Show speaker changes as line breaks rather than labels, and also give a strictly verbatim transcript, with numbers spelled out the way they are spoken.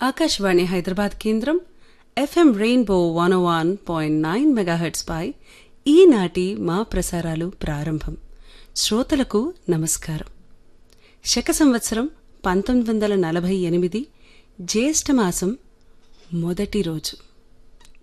ఆకాశవాణి హైదరాబాద్ కేంద్రం FM rainbow one one point nine megahertz పై ఈనాటి మా ప్రసారాలు ప్రారంభం. శ్రోతలకు నమస్కారం. శక సంవత్సరం పంతొమ్మిది వందల నలభై ఎనిమిది జ్యేష్ఠమాసం మొదటి రోజు.